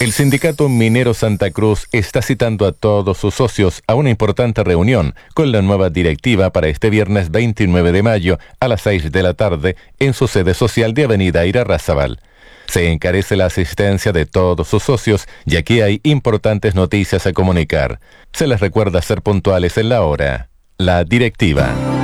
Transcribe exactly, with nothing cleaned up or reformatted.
El Sindicato Minero Santa Cruz está citando a todos sus socios a una importante reunión con la nueva directiva para este viernes veintinueve de mayo a las seis de la tarde en su sede social de Avenida Irarrázaval. Se encarece la asistencia de todos sus socios, ya que hay importantes noticias a comunicar. Se les recuerda ser puntuales en la hora. La directiva.